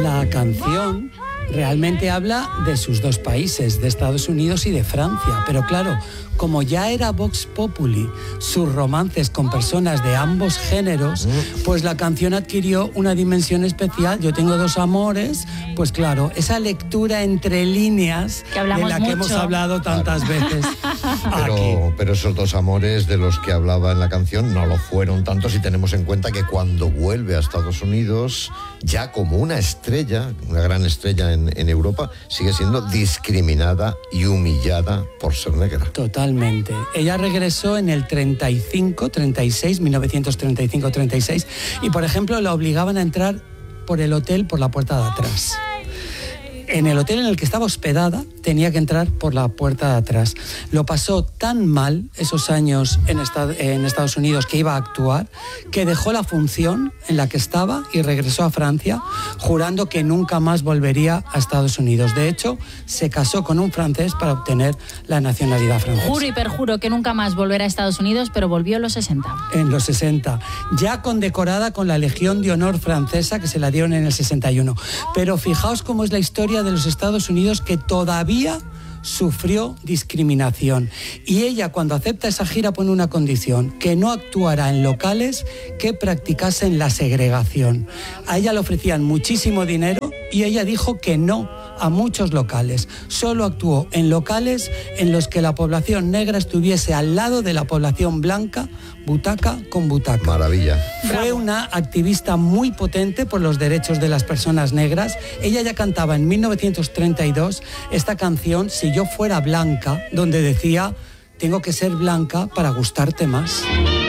La canción realmente habla de sus dos países, de Estados Unidos y de Francia, pero claro, como ya era Vox Populi, sus romances con personas de ambos géneros, pues la canción adquirió una dimensión especial. Yo tengo dos amores, pues claro, esa lectura entre líneas de la que hemos hablado tantas veces. Pero esos dos amores de los que hablaba en la canción no lo fueron tanto si tenemos en cuenta que cuando vuelve a Estados Unidos, ya como una estrella, una gran estrella en Europa, sigue siendo discriminada y humillada por ser negra. Totalmente. Ella regresó en el 1935-36, y por ejemplo la obligaban a entrar por el hotel por la puerta de atrás. En el hotel en el que estaba hospedada tenía que entrar por la puerta de atrás. Lo pasó tan mal esos años en Estados Unidos que iba a actuar, que dejó la función en la que estaba y regresó a Francia, jurando que nunca más volvería a Estados Unidos. De hecho, se casó con un francés para obtener la nacionalidad francesa. Juro y perjuro que nunca más volverá a Estados Unidos, pero volvió en los 60. En los 60, ya condecorada con la Legión de Honor francesa, que se la dieron en el 61. Pero fijaos cómo es la historia de los Estados Unidos, que todavía sufrió discriminación. Y ella, cuando acepta esa gira, pone una condición: que no actuará en locales que practicasen la segregación. A ella le ofrecían muchísimo dinero y ella dijo que no a muchos locales. Solo actuó en locales en los que la población negra estuviese al lado de la población blanca, butaca con butaca. Maravilla. Fue una activista muy potente por los derechos de las personas negras. Ella ya cantaba en 1932 esta canción, Si yo fuera blanca, donde decía: tengo que ser blanca para gustarte más.